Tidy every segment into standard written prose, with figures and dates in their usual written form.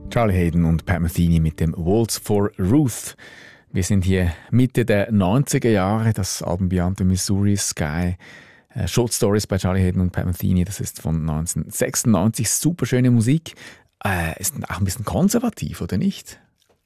Charlie Haden und Pat Metheny mit dem Waltz for Ruth. Wir sind hier Mitte der 90er Jahre. Das Album Beyond the Missouri Sky. Short Stories bei Charlie Haden und Pat Metheny. Das ist von 1996. Super schöne Musik. Ist auch ein bisschen konservativ, oder nicht?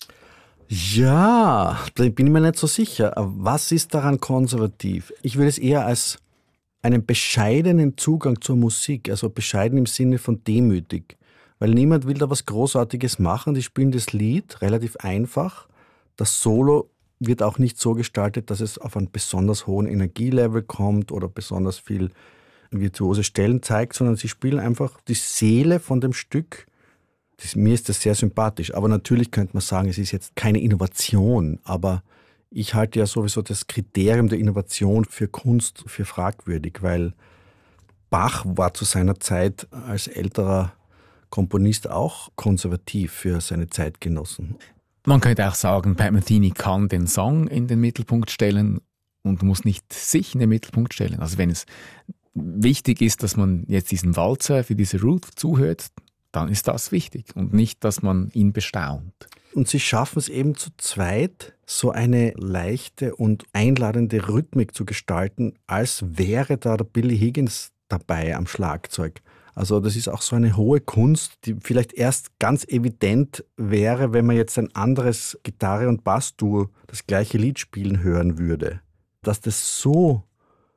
Ja, da bin ich mir nicht so sicher. Was ist daran konservativ? Ich würde es eher als einen bescheidenen Zugang zur Musik, also bescheiden im Sinne von demütig. Weil niemand will da was Großartiges machen. Die spielen das Lied relativ einfach. Das Solo wird auch nicht so gestaltet, dass es auf einen besonders hohen Energielevel kommt oder besonders viel virtuose Stellen zeigt, sondern sie spielen einfach die Seele von dem Stück. Mir ist das sehr sympathisch. Aber natürlich könnte man sagen, es ist jetzt keine Innovation. Aber ich halte ja sowieso das Kriterium der Innovation für Kunst für fragwürdig, weil Bach war zu seiner Zeit als älterer Komponist auch konservativ für seine Zeitgenossen. Man könnte auch sagen, Pat Metheny kann den Song in den Mittelpunkt stellen und muss nicht sich in den Mittelpunkt stellen. Also wenn es wichtig ist, dass man jetzt diesen Walzer für diese Ruth zuhört, dann ist das wichtig und nicht, dass man ihn bestaunt. Und sie schaffen es eben zu zweit, so eine leichte und einladende Rhythmik zu gestalten, als wäre da der Billy Higgins dabei am Schlagzeug. Also das ist auch so eine hohe Kunst, die vielleicht erst ganz evident wäre, wenn man jetzt ein anderes Gitarre- und Bassduo das gleiche Lied spielen hören würde. Dass das so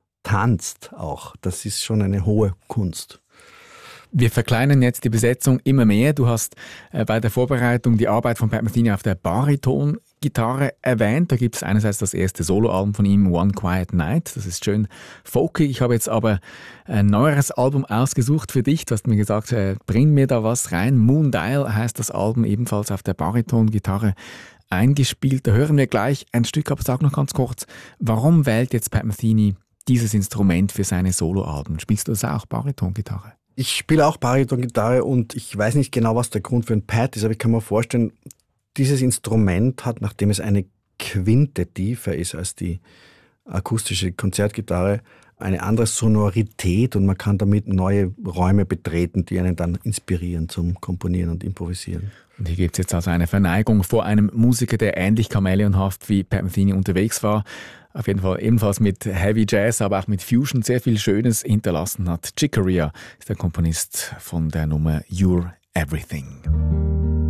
tanzt auch, das ist schon eine hohe Kunst. Wir verkleinern jetzt die Besetzung immer mehr. Du hast bei der Vorbereitung die Arbeit von Pat Metheny auf der Bariton-Gitarre erwähnt. Da gibt es einerseits das erste Soloalbum von ihm, One Quiet Night. Das ist schön folkig. Ich habe jetzt aber ein neueres Album ausgesucht für dich. Du hast mir gesagt, bring mir da was rein. Moon Dial heißt das Album, ebenfalls auf der Bariton-Gitarre eingespielt. Da hören wir gleich ein Stück, aber sag noch ganz kurz, warum wählt jetzt Pat Metheny dieses Instrument für seine Soloalben? Spielst du das auch, Bariton-Gitarre? Ich spiele auch Bariton-Gitarre und ich weiß nicht genau, was der Grund für ein Pad ist, aber ich kann mir vorstellen, dieses Instrument hat, nachdem es eine Quinte tiefer ist als die akustische Konzertgitarre, eine andere Sonorität und man kann damit neue Räume betreten, die einen dann inspirieren zum Komponieren und Improvisieren. Und hier gibt es jetzt also eine Verneigung vor einem Musiker, der ähnlich chameleonhaft wie Pat Metheny unterwegs war. Auf jeden Fall ebenfalls mit Heavy Jazz, aber auch mit Fusion sehr viel Schönes hinterlassen hat. Chick Corea ist der Komponist von der Nummer You're Everything.